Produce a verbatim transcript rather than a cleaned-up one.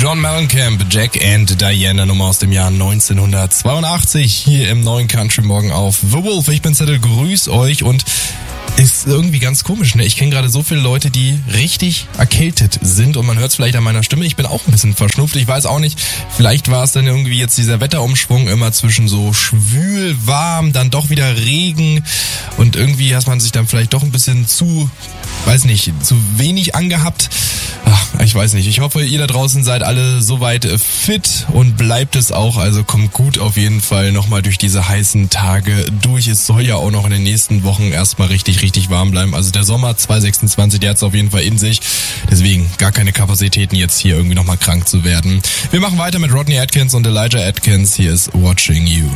John Mellencamp, Jack and Diana, Nummer aus dem Jahr neunzehnhundertzweiundachtzig, hier im neuen Country Morgen auf The Wolf. Ich bin Zettel, grüß euch und ist irgendwie ganz komisch, ne? Ich kenne gerade so viele Leute, die richtig erkältet sind und man hört es vielleicht an meiner Stimme. Ich bin auch ein bisschen verschnupft. Ich weiß auch nicht, vielleicht war es dann irgendwie jetzt dieser Wetterumschwung immer zwischen so schwül, warm, dann doch wieder Regen und irgendwie hat man sich dann vielleicht doch ein bisschen zu, weiß nicht, zu wenig angehabt. Ach, ich weiß nicht. Ich hoffe, ihr da draußen seid alle soweit fit und bleibt es auch. Also kommt gut auf jeden Fall nochmal durch diese heißen Tage durch. Es soll ja auch noch in den nächsten Wochen erstmal richtig, richtig warm bleiben. Also der Sommer zwanzig sechsundzwanzig, der hat es auf jeden Fall in sich. Deswegen gar keine Kapazitäten jetzt hier irgendwie nochmal krank zu werden. Wir machen weiter mit Rodney Atkins und Elijah Atkins. Hier ist Watching You.